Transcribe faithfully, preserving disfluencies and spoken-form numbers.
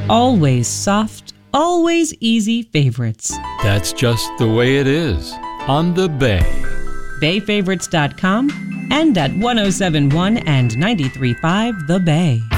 Always soft, always easy favorites. That's just the way it is on the Bay. bay favorites dot com and at one oh seven one and ninety-three point five The Bay.